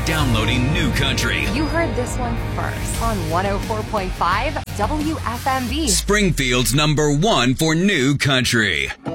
downloading New Country. You heard this one first on 104.5 WFMB. Springfield's #1 for New Country.